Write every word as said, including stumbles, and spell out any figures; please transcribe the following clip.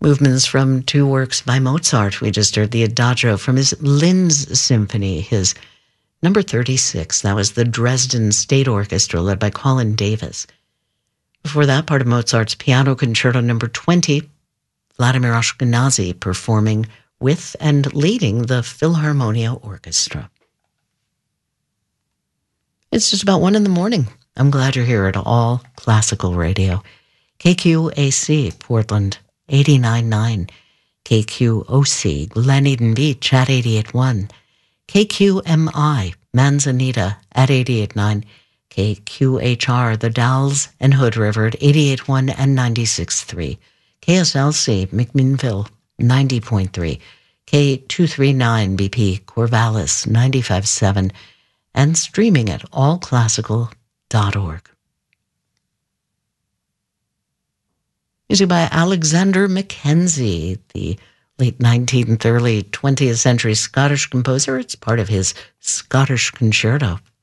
Movements from two works by Mozart. We just heard the Adagio from his Linz Symphony, his number thirty-six. That was the Dresden State Orchestra led by Colin Davis. Before that, part of Mozart's Piano Concerto number twenty, Vladimir Ashkenazy performing with and leading the Philharmonia Orchestra. It's just about one in the morning. I'm glad you're here at All Classical Radio. K Q A C, Portland, eighty-nine point nine. K Q O C, Glen Eden Beach at eighty-eight point one. K Q M I, Manzanita at eighty-eight point nine. K Q H R, The Dalles and Hood River at eighty-eight point one and ninety-six point three. K S L C, McMinnville, ninety point three. K two thirty-nine B P, Corvallis, ninety-five point seven. And streaming at all classical dot org. Music by Alexander Mackenzie, the late nineteenth, early twentieth century Scottish composer. It's part of his Scottish Concerto